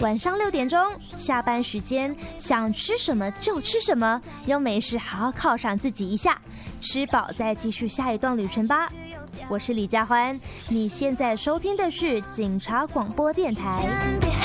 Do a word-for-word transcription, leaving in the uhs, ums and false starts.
晚上六点钟下班时间，想吃什么就吃什么，用美食好好犒赏自己一下，吃饱再继续下一段旅程吧。我是李佳欢，你现在收听的是警察广播电台。